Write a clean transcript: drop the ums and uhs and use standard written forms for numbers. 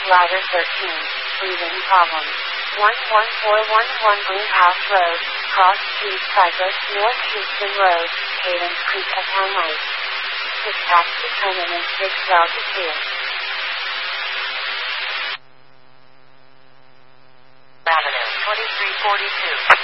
Ladder 13, breathing problems. 11411 Greenhouse Road, Cross Street Cypress, North Houston Road, Cadence Creek, Upon Light. Dispatch determinant 6 altitude. Avenue 2342.